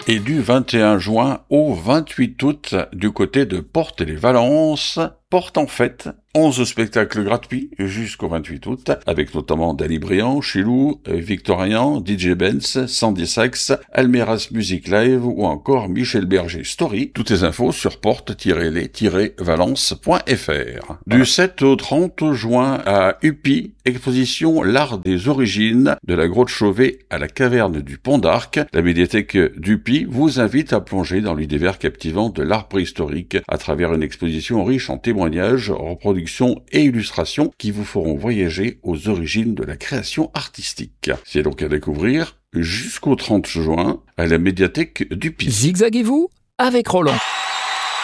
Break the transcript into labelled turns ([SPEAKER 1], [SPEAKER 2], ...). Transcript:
[SPEAKER 1] Et du 21 juin au 28 août, du côté de Porte-les-Valences, Porte en fête, 11 spectacles gratuits jusqu'au 28 août, avec notamment Dali Briand, Chilou, Victorien, DJ Benz, Sandy Sax, Almeras Music Live ou encore Michel Berger Story. Toutes les infos sur porte-les-valence.fr. Du 7 au 30 juin à Upi, exposition L'Art des Origines, de la Grotte Chauvet à la Caverne du Pont d'Arc. La médiathèque d'Upi vous invite à plonger dans l'univers captivant de l'art préhistorique à travers une exposition riche en témoignages, reproductions et illustrations qui vous feront voyager aux origines de la création artistique. C'est donc à découvrir jusqu'au 30 juin à la médiathèque d'Upi.
[SPEAKER 2] Zigzaguez-vous avec Roland.